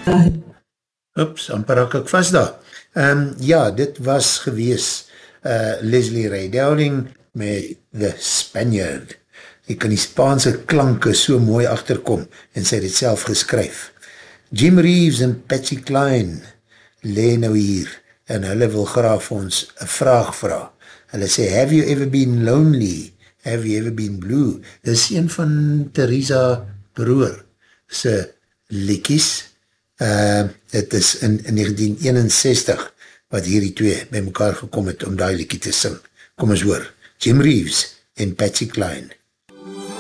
Oeps, amper raak ek vast daar. Ja, dit was gewees Leslie Ray Dowling met The Spaniard. Jy kan die Spaanse klanke so mooi achterkom en sy het het self geskryf. Jim Reeves en Patsy Cline lee nou hier en hulle wil graag vir ons een vraag vraag. Hulle sê, have you ever been lonely? Have you ever been blue? Dit is een van Theresa broer sy liedjies. Het is in 1961 wat hierdie twee by mekaar gekom het om die liedjie te sing. Kom eens hoor, Jim Reeves en Patsy Cline.